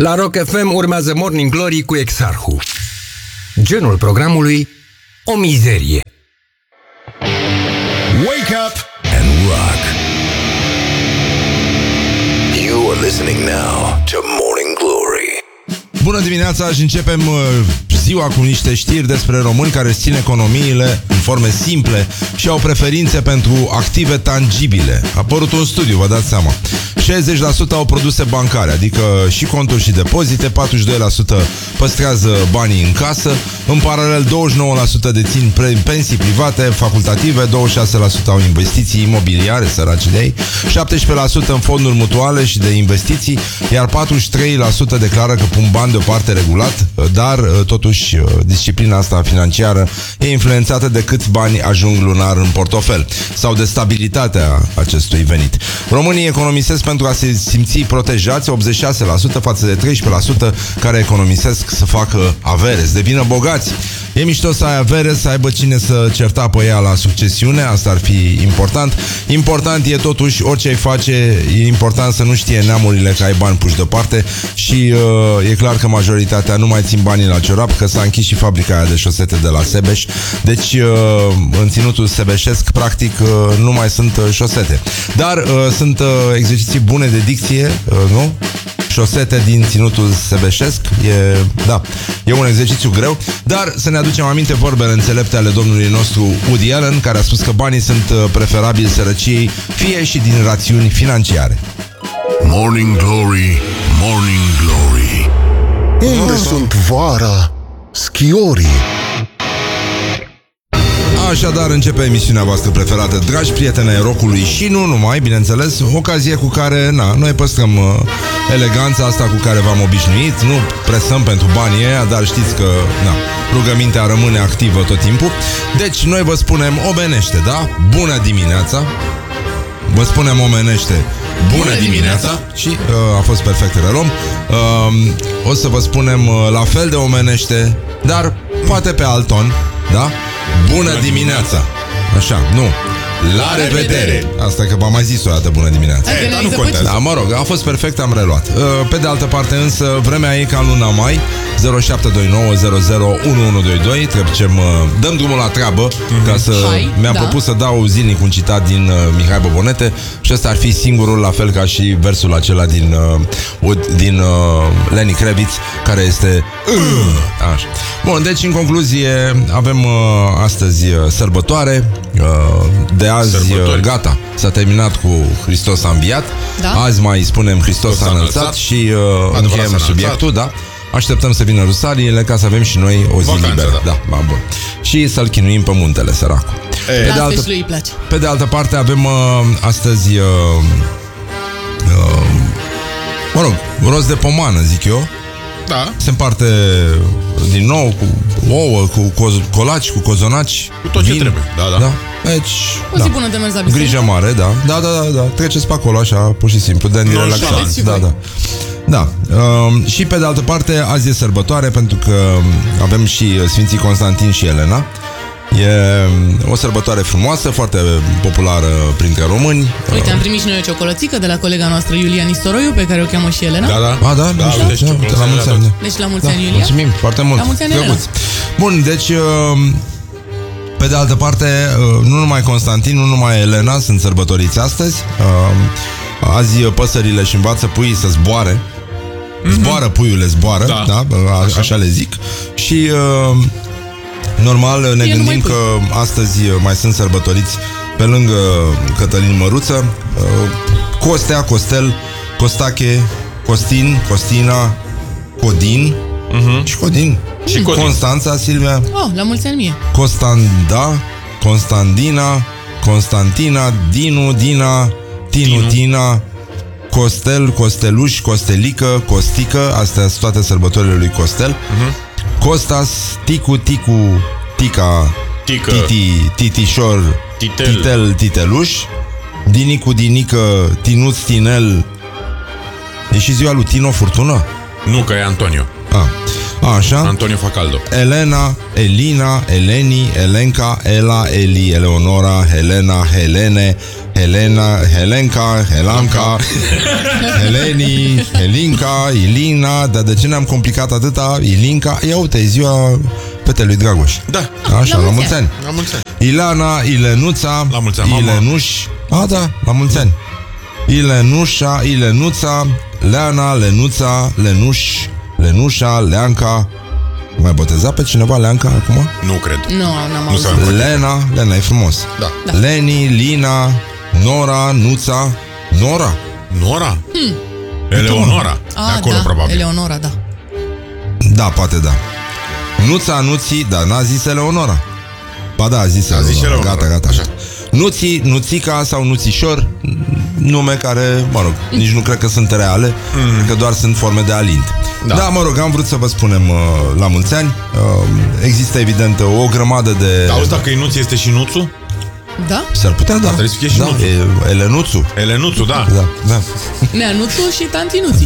La Rock FM urmează Morning Glory cu Exarhu. Genul programului: o mizerie. Wake up and rock. You are listening now to Morning Glory. Bună dimineața și începem ziua cu niște știri despre români care își țin economiile în forme simple și au preferințe pentru active tangibile. A apărut un studiu, vă dați seama. 60% au produse bancare, adică și conturi și depozite, 42% păstrează banii în casă, în paralel 29% dețin pensii private, facultative, 26% au investiții imobiliare, săraci de ei, 17% în fonduri mutuale și de investiții, iar 43% declară că pun bani deoparte regulat, dar totuși disciplina asta financiară e influențată de câți bani ajung lunar în portofel sau de stabilitatea acestui venit. Românii economisesc pentru a se simți protejați, 86% față de 13% care economisesc să facă avere, să devină bogați. E mișto să ai avere, să aibă cine să certa pe ea la succesiune, asta ar fi important. Important e totuși, orice ai face, e important să nu știe neamurile că ai bani puși deoparte și e clar că majoritatea nu mai țin banii la ciorap, că s-a închis și fabrica aia de șosete de la Sebeș. Deci în ținutul sebeșesc practic nu mai sunt șosete. Dar sunt exerciții bune de dicție, nu? Șosete din ținutul sebeșesc. E un exercițiu greu. Dar să ne aducem aminte vorbele înțelepte ale domnului nostru Woody Allen, care a spus că banii sunt preferabili sărăciei, fie și din rațiuni financiare. Morning Glory, Morning Glory. Unde sunt vara schiorii? Așadar începe emisiunea voastră preferată, dragi prieteni ai rockului și nu numai, bineînțeles, ocazie cu care, noi păstrăm eleganța asta cu care v-am obișnuit, nu presăm pentru banii ăia, dar știți că, rugămintea rămâne activă tot timpul. Deci noi vă spunem omenește, da? Bună dimineața! Vă spunem omenește, bună dimineața! Și a fost perfect, reluăm. O să vă spunem la fel de omenește, dar poate pe alt ton, da? Bună dimineața! Așa, nu. La revedere! Asta că v-am mai zis o dată bună dimineața. Nu contează. Da, mă rog, a fost perfect, am reluat. Pe de altă parte însă, vremea e ca în luna mai. 0729001122. Dăm drumul la treabă, ca să... Mi-am propus să dau zilnic un citat din Mihai Bobonete și ăsta ar fi singurul, la fel ca și versul acela din Lenny Kravitz, care este așa. Bun, deci în concluzie avem astăzi sărbătoare. De azi, gata, s-a terminat cu Hristos a înviat, azi mai spunem Hristos a înălțat și încheiem subiectul, da? Așteptăm să vină rusaliile ca să avem și noi o zi liberă. Da, bun. Și să-l chinuim pe muntele, săracul. Pe de altă parte avem astăzi mă rog, rost de pomană, zic eu. Da. Se împarte din nou cu ouă, cu colaci, cu cozonaci, cu tot ce trebuie. Da. Deci, o zi bună de mers la biserică. Grijă mare, da. Treceți pe acolo așa, pur și simplu, de relaxat. Da. Și pe de altă parte, azi e sărbătoare pentru că avem și Sfinții Constantin și Elena. E o sărbătoare frumoasă, foarte populară printre români. Uite, am primit și noi o ciocolățică de la colega noastră Iulia Nistoroiu, pe care o cheamă și Elena. Da. La mulți ani. Deci la mulți ani, Iulia. Mulțumim foarte mult. La mulți ani, Elena. Bun, deci pe de altă parte, nu numai Constantin, nu numai Elena sunt sărbătoriți astăzi. Azi păsările își învață puii să zboare. Zboară, puiule, zboară, da? Așa le zic. Și normal ne gândim că astăzi mai sunt sărbătoriți pe lângă Cătălin Măruță, Costea, Costel, Costache, Costin, Costina, Codin și Codin. Și Constanța, Silvia. La mulți ani mie. Costanda, Constantina, Constantina, Dinu, Dina, Tinu, Tina, Costel, Costeluș, Costelică, Costică. Astea sunt toate sărbătorile lui Costel. Costas, Ticu, Ticu, Tica, Titi, Titișor, Titel, Titeluș, Dinicu, Dinică, Tinuț, Tinel. E și ziua lui Tino Furtună? Nu, că e Antonio. Așa. Antonio Facaldo. Elena, Elina, Eleni, Elenca, Ela, Eli, Eleonora, Helena, Helene, Helena, Helenca, Helanca, Heleni, Helinca, Ilina. Dar de ce ne-am complicat atâta? Ilinca. Ia uite, e ziua fetelui Dragoș. Da. Așa, la mulți ani. La mulți ani. Ilana, Ilenuța, La mulți ani, mama. Ilenuș. Da, la mulți ani. Ilenușa, Ilenuța, Leana, Lenuța, Lenuș, Lenușa, Leanca. Mai boteza pe cineva Leanca acum? Nu cred. Nu, n-am Nu auzit. s-a Lena e frumos. Da. Leni, Lina, Nora, Nuța. Nora? Nora? Eleonora. De acolo, da, probabil. Eleonora, da. Da, poate da. Nuța, Nuții, da, n-a zis Eleonora. Ba da, a zis Eleonora. Gata. Așa. Nuții, Nuțica sau Nuțișor, nume care, mă rog, nici nu cred că sunt reale, că doar sunt forme de alint. Da, mă rog, am vrut să vă spunem la mulți ani. Există evident o grămadă de... Auzi, dacă e Nuț, este și Nuțu? Da? S-ar putea, da. Trebuie să fie și da, Nuțu. Elenuțu. Elenuțu, da. Da. Neanuțu și tantinuții.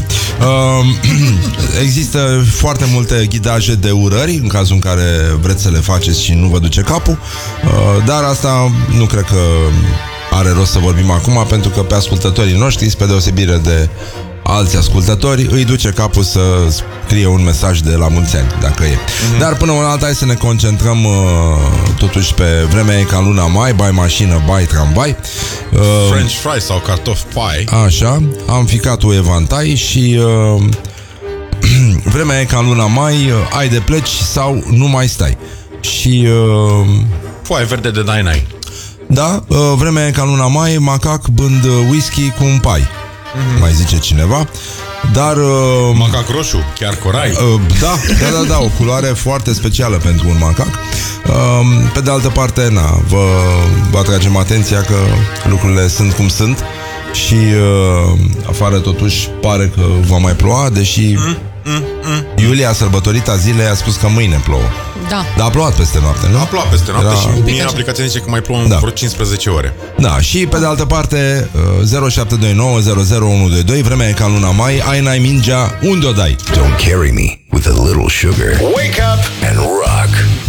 Există foarte multe ghidaje de urări în cazul în care vreți să le faceți și nu vă duce capul, dar asta nu cred că are rost să vorbim acum, pentru că pe ascultătorii noștri, spre deosebire de alți ascultători, îi duce capul să scrie un mesaj de la mulți ani, dacă e. Dar până una alta, hai să ne concentrăm totuși pe vremea e ca luna mai, bai mașină, bai tramvai. French fries sau cartofi pie. Așa, am ficat o evantai și vremea e ca în luna mai, ai de pleci sau nu mai stai. Și Foaie verde de Dainai. da, vremea e ca în luna mai, macac bând whisky cu un pai. Mai zice cineva. Dar macac roșu, chiar corai. Da, o culoare foarte specială pentru un macac. Pe de altă parte, vă atragem atenția că lucrurile sunt cum sunt. Și afară totuși pare că va mai ploua, deși Iulia, sărbătorita zilei, a spus că mâine plouă. Da. Dar a plouat peste noapte, nu? A plouat peste noapte și mie așa. aplicația zice că mai plouă în vreo 15 ore. Da, și pe de altă parte 0729 00122, vremea e ca în luna mai, ai n-ai mingea, unde o dai? Don't carry me with a little sugar. Wake up and rock.